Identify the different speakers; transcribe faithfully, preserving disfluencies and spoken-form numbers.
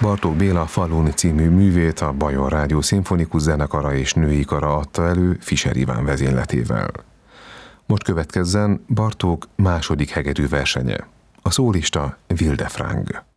Speaker 1: Bartók Béla Falun című művét a Bajor Rádió Szimfonikus Zenekara és Női Kara adta elő Fischer Iván vezényletével. Most következzen Bartók második hegedű versenye. A szólista Wilde Frank.